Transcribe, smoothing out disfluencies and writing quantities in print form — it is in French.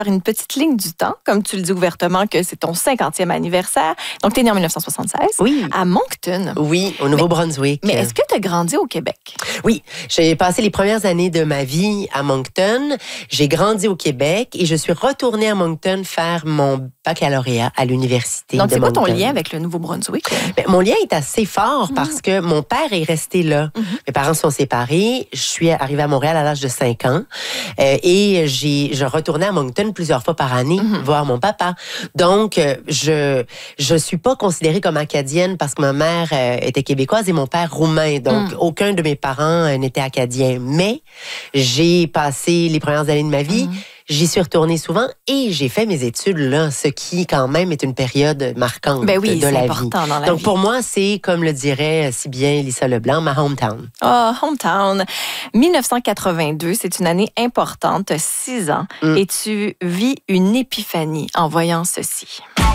une petite ligne du temps, comme tu le dis ouvertement que c'est ton 50e anniversaire. Donc, tu es né en 1976 Oui. à Moncton. Oui, au Nouveau-Brunswick. Mais est-ce que tu as grandi au Québec? Oui, j'ai passé les premières années de ma vie à Moncton. J'ai grandi au Québec et je suis retournée à Moncton faire mon baccalauréat à l'université de Donc, c'est quoi ton Moncton. lien avec le Nouveau-Brunswick? Ben, mon lien est assez fort parce que mon père est resté là. Mes parents sont séparés. Je suis arrivée à Montréal à l'âge de 5 ans et je retournais à Moncton plusieurs fois par année voir mon papa. Donc, je suis pas considérée comme acadienne parce que ma mère était québécoise et mon père roumain. Donc, aucun de mes parents n'était acadien. Mais j'ai passé les premières années de ma vie. J'y suis retournée souvent et j'ai fait mes études là, ce qui quand même est une période marquante Ben oui, de la vie. important dans la Donc vie. pour moi, c'est comme le dirait si bien Lisa Leblanc, ma hometown. Oh, hometown. 1982, c'est une année importante, 6 ans, et tu vis une épiphanie en voyant ceci.